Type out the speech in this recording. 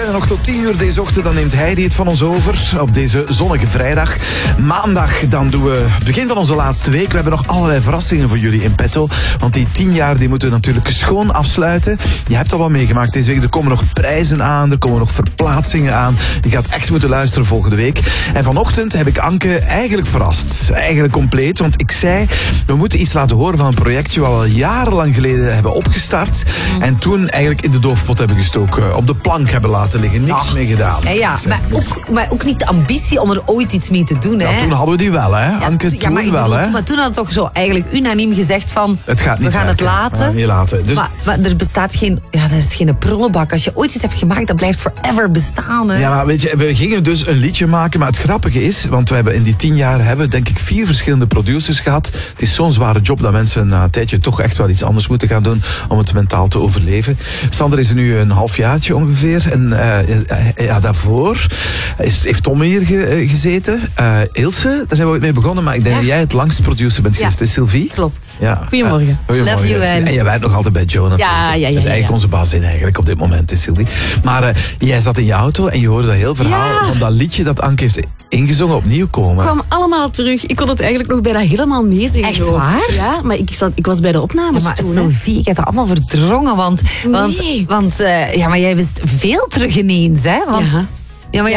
En nog tot 10 uur deze ochtend, dan neemt Heidi het van ons over op deze zonnige vrijdag. Maandag, dan doen we het begin van onze laatste week. We hebben nog allerlei verrassingen voor jullie in petto. Want die 10 jaar die moeten we natuurlijk schoon afsluiten. Je hebt al wat meegemaakt deze week. Er komen nog prijzen aan, er komen nog verplaatsingen aan. Je gaat echt moeten luisteren volgende week. En vanochtend heb ik Anke eigenlijk verrast. Eigenlijk compleet, want ik zei, we moeten iets laten horen van een projectje wat we al jarenlang geleden hebben opgestart. En toen eigenlijk in de doofpot hebben gestoken. Op de plank hebben laten liggen. Niks mee gedaan. Ja, maar ook niet de ambitie om er ooit iets mee te doen. Ja, toen hadden we die wel, hè? Anke, toen wel, hè? Maar toen had het toch zo eigenlijk unaniem gezegd van... Het gaat niet we gaan werken. het laten. Niet laten. Dus... Maar er bestaat geen... Ja, er is geen prullenbak. Als je ooit iets hebt gemaakt, dat blijft forever bestaan. Hè? Ja, maar weet je, we gingen dus een liedje maken. Maar het grappige is, want we hebben in die 10 jaar... hebben denk ik 4 verschillende producers gehad. Het is zo'n zware job dat mensen na een tijdje toch echt wel iets anders moeten gaan doen om het mentaal te overleven. Sander is er nu een halfjaartje ongeveer. En daarvoor heeft Tom hier gezeten. Ilse, daar zijn we ooit mee begonnen. Maar ik denk dat jij het langste producer bent geweest. Is Sylvie? Klopt. Ja. Goedemorgen. Love you, En jij werkt nog altijd bij Joe natuurlijk. Ja. Het eigenlijk onze bazin eigenlijk op dit moment is Sylvie. Maar jij zat in je auto en je hoorde dat heel verhaal van dat liedje dat Anke heeft ingezongen opnieuw komen. Het kwam allemaal terug. Ik kon het eigenlijk nog bijna helemaal meezingen. Echt zo. waar? Ja, maar ik was bij de opnames Maar toen. Sophie, ik heb dat allemaal verdrongen. Want Nee. maar jij wist veel terug ineens, hè? Want Ja.